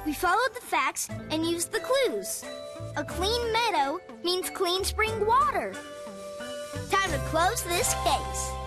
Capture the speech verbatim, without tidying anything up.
We followed the facts and used the clues. A clean meadow means clean spring water. Time to close this case.